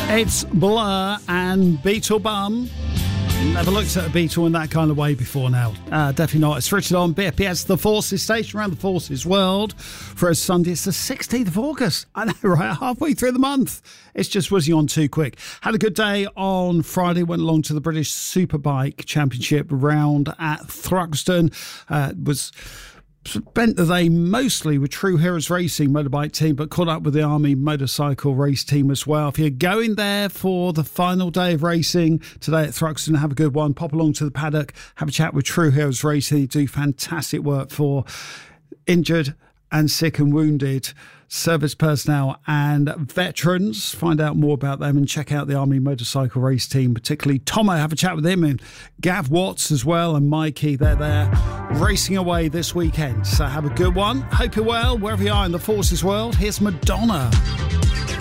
It's Blur and Beetle Bum. Never looked at a Beetle in that kind of way before now. Definitely not. It's Richard on BFPS, the Forces Station around the Forces world. For a Sunday, it's the 16th of August. I know, right? Halfway through the month. It's just whizzing on too quick. Had a good day on Friday. Went along to the British Superbike Championship round at Thruxton. Was spent the day mostly with True Heroes Racing motorbike team, but caught up with the Army motorcycle race team as well. If you're going there for the final day of racing today at Thruxton, have a good one. Pop along to the paddock, have a chat with True Heroes Racing. They do fantastic work for injured and sick and wounded service personnel and veterans. Find out more about them and check out the Army motorcycle race team, particularly Tomo. Have a chat with him, and Gav Watts as well, and Mikey. They're there racing away this weekend. So have a good one. Hope you're well wherever you are in the Forces world. Here's Madonna.